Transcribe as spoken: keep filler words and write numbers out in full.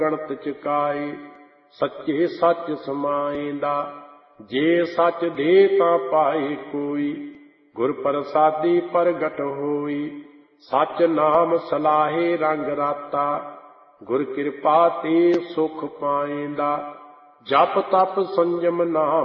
ਗਣਤ ਚੁਕਾਏ। ਸੱਚੇ ਸੱਚ ਸਮਾਏਂਦਾ, ਜੇ ਸੱਚ ਦੇ ਤਾਂ ਪਾਏ ਕੋਈ। ਗੁਰ ਪ੍ਰਸਾਦੀ ਪ੍ਰਗਟ ਹੋਈ, ਸੱਚ ਨਾਮ ਸਲਾਹੇ ਰੰਗ ਰਾਤਾ। ਗੁਰ ਕਿਰਪਾ ਤੇ ਸੁਖ ਪਾਏਂਦਾ, ਜਪ ਤਪ ਸੰਜਮ ਨਾਮ